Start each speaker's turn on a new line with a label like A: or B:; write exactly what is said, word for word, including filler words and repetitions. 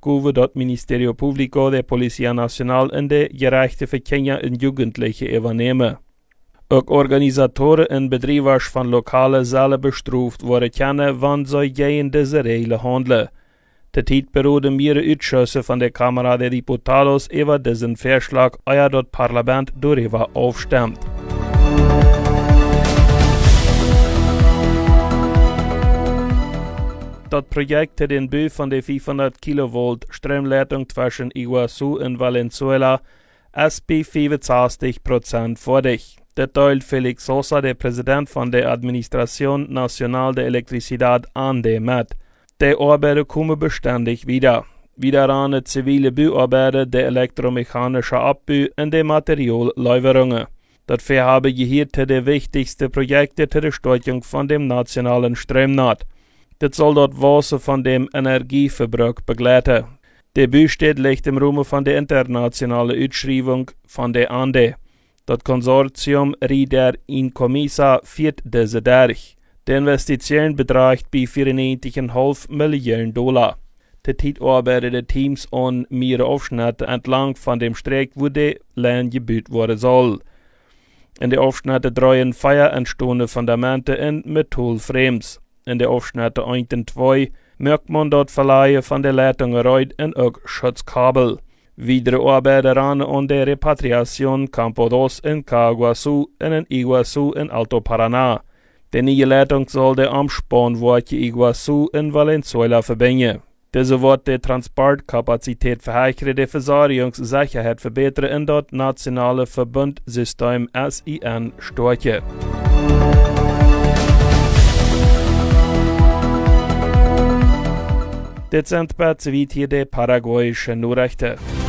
A: opgave dat Ministerio Público de Policía Nacional en de gerechte verkennen en Jugendliche übernemen. Ook organisatoren en bedrijvers van lokale zullen bestraft worden kunnen, want zij tegen deze regelen handelen. De tijd beroerde meer uitschüsse van de Cámara de Diputados over deze voorslag, eer dat parlement daarover afstemt. Dat project hat den Bau von der vierhundert Kilovolt Stromleitung zwischen Iguazu und Valenzuela ist bei fünfundsechzig Prozent fertig. Das teilt Felix Sosa, der Präsident von der Administración Nacional de Electricidad, an dem mit. Die Arbeiter kommen beständig wieder. Wieder an die zivile Bauarbeiter, der elektromechanische Abbau und die Materiallieferungen. Das Vorhaben gehört zu den wichtigsten Projekten zur Steuerung von dem nationalen Stromnetz. Das soll dort Wasser von dem Energieverbrauch begleiten. Der Baustätte liegt im Rahmen von der internationalen Ausschreibung von der A N D E. Das Konsortium Rieder in Comisa führt diese durch. Die Investition beträgt bei vierundneunzig Komma fünf Millionen Dollar. Die Zeit arbeiten die Teams an mehreren Aufschnitten entlang von dem Streck, wo die Land gebaut werden soll. In den Aufschnitten drehen vier entstehende Fundamente in Metallframes. In den Aufschnitten eins und zwei merkt man dort Verleihen von der Leitungen rein und auch Schutzkabel. Weitere Arbeiten an der Repatriation Campo dos in Caguasu und in Iguazu in Alto Paraná. Die neue Leitung soll der Amtsbahnwerke Iguazu in Valenzuela verbinden. Diese wird die Transportkapazität verheichern, die Versorgungssicherheit verbessern und das nationale Verbundsystem S I N stärken. Dit zijn bij hier de Paraguayische Nachrichten.